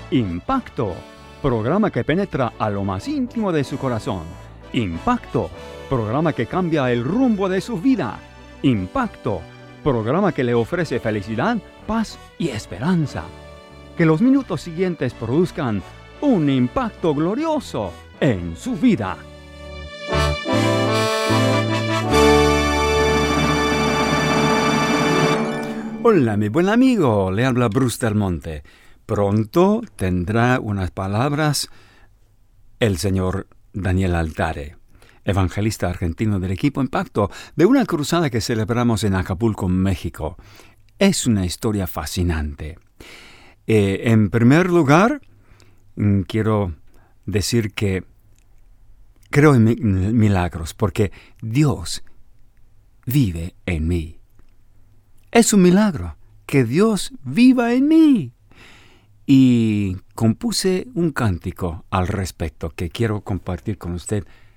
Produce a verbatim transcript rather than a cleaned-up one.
Impacto, programa que penetra a lo más íntimo de su corazón. Impacto, programa que cambia el rumbo de su vida. Impacto, programa que le ofrece felicidad, paz y esperanza. Que los minutos siguientes produzcan un impacto glorioso en su vida. Hola, mi buen amigo, le habla Bruce Del Monte. Pronto tendrá unas palabras el señor Daniel Altare, evangelista argentino del equipo Impacto, de una cruzada que celebramos en Acapulco, México. Es una historia fascinante. Eh, en primer lugar, mm, quiero decir que creo en mi- milagros, porque Dios vive en mí. Es un milagro que Dios viva en mí. Y compuse un cántico al respecto que quiero compartir con usted